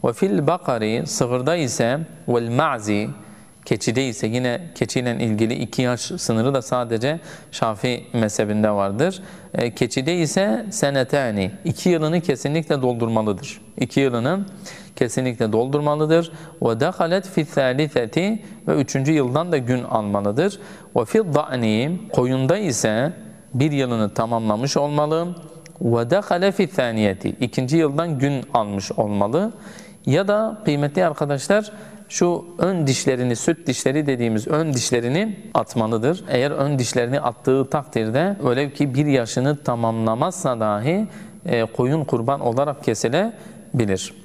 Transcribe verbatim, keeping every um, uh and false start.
Ve fil bakari sığırda ise vel ma'zi keçide ise yine keçiyle ilgili iki yaş sınırı da sadece Şafii mezhebinde vardır. E, keçide ise senetani iki yılını kesinlikle doldurmalıdır. İki yılını kesinlikle doldurmalıdır. Ve dehalet fi thâlitheti ve üçüncü yıldan da gün almalıdır. Ve fil da'ni koyunda ise bir yılını tamamlamış olmalı. Ve dehale fi thâniyeti ikinci yıldan gün almış olmalı. Ya da kıymetli arkadaşlar şu ön dişlerini, süt dişleri dediğimiz ön dişlerini atmalıdır. Eğer ön dişlerini attığı takdirde öyle ki bir yaşını tamamlamazsa dahi e, koyun kurban olarak kesilebilir.